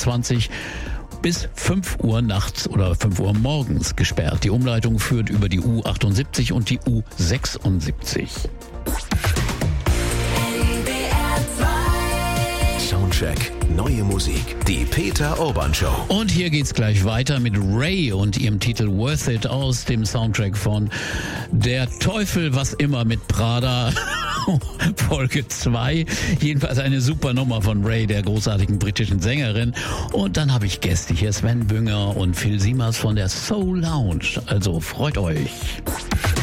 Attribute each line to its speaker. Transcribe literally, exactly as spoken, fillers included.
Speaker 1: zwanzig bis fünf Uhr nachts oder fünf Uhr morgens gesperrt. Die Umleitung führt über die U achtundsiebzig und die U sechsundsiebzig.
Speaker 2: Soundcheck, neue Musik, die Peter Urban Show.
Speaker 1: Und hier geht's gleich weiter mit Ray und ihrem Titel Worth It aus dem Soundtrack von Der Teufel was immer mit Prada. Folge zwei. Jedenfalls eine super Nummer von Ray, der großartigen britischen Sängerin. Und dann habe ich Gäste hier, Sven Bünger und Phil Siemers von der Soul Lounge. Also freut euch.